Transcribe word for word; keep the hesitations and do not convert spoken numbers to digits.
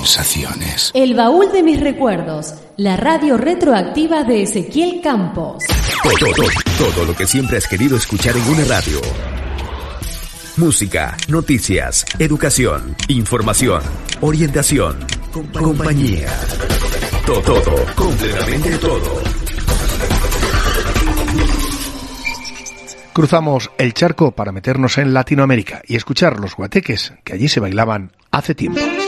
sensaciones. El baúl de mis recuerdos, la radio retroactiva de Ezequiel Campos. Todo, todo, todo lo que siempre has querido escuchar en una radio. Música, noticias, educación, información, orientación, compañía. Todo, todo, completamente todo. Cruzamos el charco para meternos en Latinoamérica y escuchar los guateques que allí se bailaban hace tiempo.